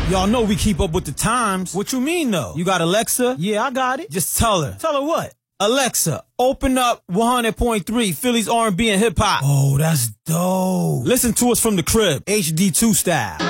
Y'all know we keep up with the times. What you mean, though? You got Alexa? Yeah, I got it. Just tell her. Tell her what? Alexa, open up 100.3 Philly's R&B and hip-hop. Oh, that's dope. Listen to us from the crib, HD2 style.